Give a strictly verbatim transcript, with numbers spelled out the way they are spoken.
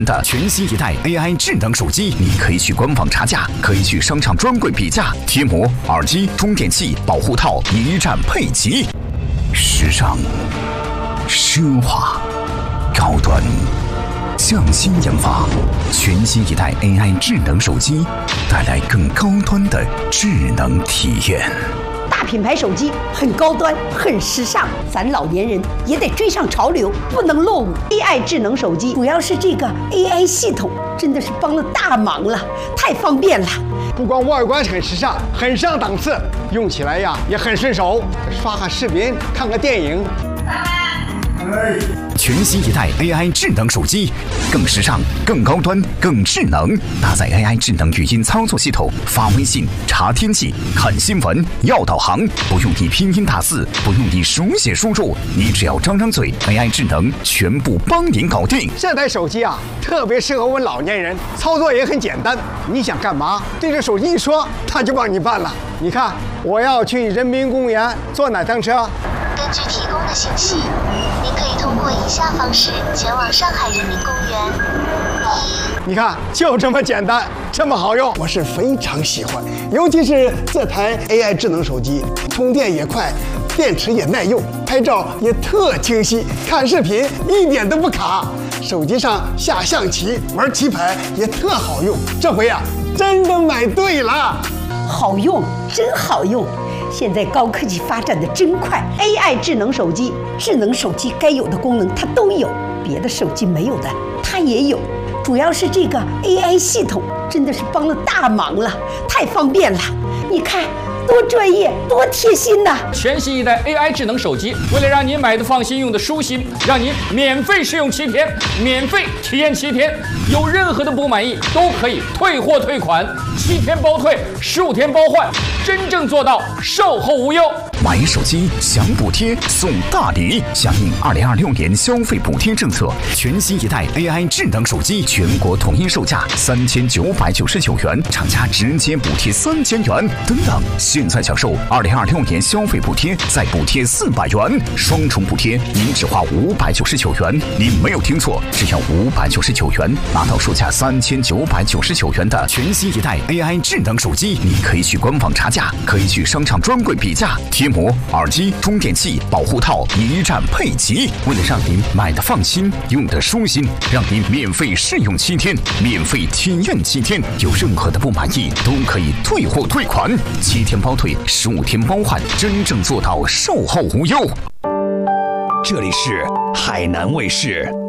的全新一代 A I 智能手机，你可以去官网查价，可以去商场专柜比价，贴膜、耳机、充电器、保护套一站配齐，时尚、奢华、高端，匠心研发，全新一代 A I 智能手机，带来更高端的智能体验。 大品牌手机很高端，很时尚，咱老年人也得追上潮流，不能落伍。A I 智能手机主要是这个 A I 系统，真的是帮了大忙了，太方便了。 不光外观很时尚，很上档次，用起来呀也很顺手，刷个视频，看个电影。 全新一代 A I 智能手机，更时尚、更高端、更智能，搭载 A I 智能语音操作系统，发微信、查天气、看新闻、要导航，不用你拼音打字，不用你手写输入，你只要张张嘴 ，A I 智能全部帮您搞定。 这台手机啊，特别适合我们老年人，操作也很简单。你想干嘛，对着手机一说，它就帮你办了。你看，我要去人民公园坐哪趟车？ 根据提供的信息，您可以通过以下方式前往上海人民公园。一， 你看，就这么简单，这么好用，我是非常喜欢。尤其是这台 A I 智能手机，充电也快，电池也耐用，拍照也特清晰，看视频一点都不卡。手机上下象棋、玩棋牌也特好用。这回啊，真的买对了。 好用，真好用。现在高科技发展的真快 ，A I 智能手机，智能手机该有的功能它都有，别的手机没有的它也有。主要是这个 A I 系统真的是帮了大忙了，太方便了。你看多专业，多贴心呐！ 全新一代 A I 智能手机，为了让您买的放心，用的舒心，让您免费试用七天，免费体验七天，有任何的不满意都可以退货退款，七天包退，十五天包换，真正做到售后无忧。 买手机享补贴送大礼，响应二零二六年消费补贴政策，全新一代 A I 智能手机全国统一售价三千九百九十九元，厂家直接补贴三千元。等等，现在享受二零二六年消费补贴，再补贴四百元，双重补贴，您只花五百九十九元。您没有听错，只要五百九十九元，拿到售价三千九百九十九元的全新一代 A I 智能手机。你可以去官网查价，可以去商场专柜比价，贴膜、耳机、充电器、保护套一站配齐。为了让您买的放心，用的舒心，让您免费试用七天，免费体验七天，有任何的不满意都可以退货退款，七天包退，十五天包换，真正做到售后无忧。 这里是海南卫视。